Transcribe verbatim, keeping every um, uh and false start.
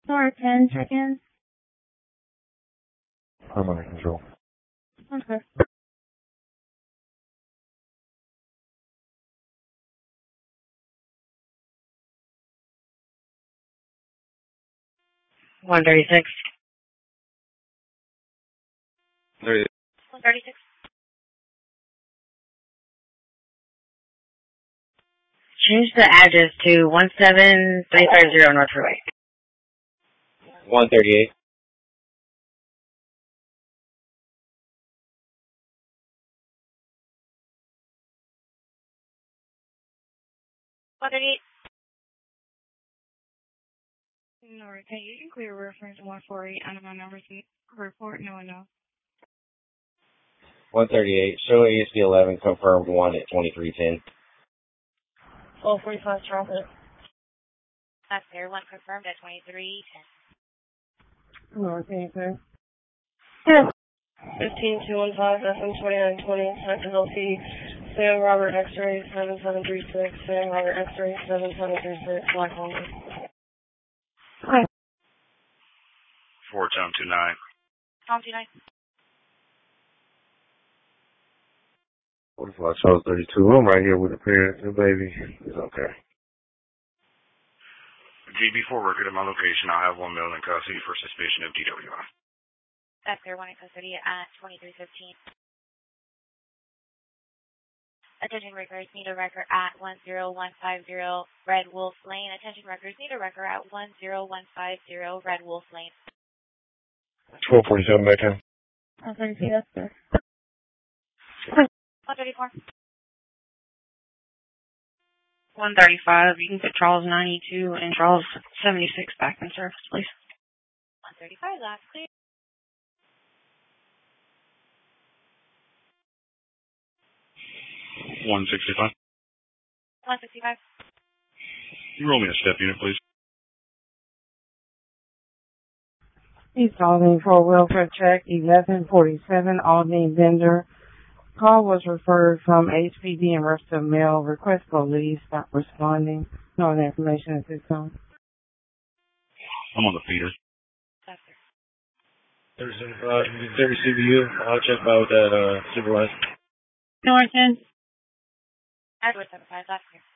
Or ten check-in. I'm under control. Okay. one thirty-six. thirty. one thirty-six. Change the address to one seven three five zero North Freeway. one thirty-eight. one thirty-eight. No, okay, you can clear reference one forty-eight unknown number seat report, no one knows. one thirty-eight. Show A S D eleven confirmed one at twenty-three ten. twelve forty-five traffic. That's there, one confirmed at twenty-three ten. No, okay, sir. Yeah. fifteen two one five F M twenty-nine twenty, Texas L P, Sam Robert X-ray seven seven three six, Sam Robert X-ray seven seven three six, Black Hole. Hi. four Tom two nine. Tom two nine. forty-five Charles thirty-two. I'm right here with the parents and baby. It's okay. G B four record at my location. I'll have one male in custody for suspicion of D W I. That's there, one in custody at twenty-three fifteen. Attention records need a record at one zero one five zero Red Wolf Lane. Attention records need a record at one zero one five zero Red Wolf Lane. twelve forty-seven back in. one thirty-two, that's there. one thirty-four. one thirty-five, you can get Charles ninety-two and Charles seventy-six back in service, please. one thirty-five, that's clear. one sixty-five. one sixty-five. You roll me a step unit, please. He's calling for welfare check eleven forty-seven Aldine vendor. Call was referred from H P D and rest of mail. Request police. Stop responding. No other information at this time. I'm on the feeder. That's there. There's uh, thirty C B U. I'll check out that uh, supervisor. Norton. Edward seven five, that's here.